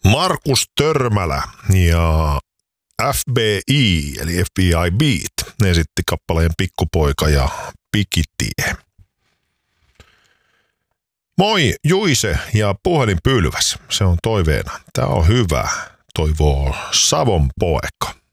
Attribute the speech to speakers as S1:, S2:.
S1: Markus Törmälä ja FBI, eli FBI Beat, ne esitti kappaleen Pikkupoika ja Pikitie. Moi Juise ja Puhelinpylväs, se on toiveena. Tää on hyvä, toivoo Savon poika.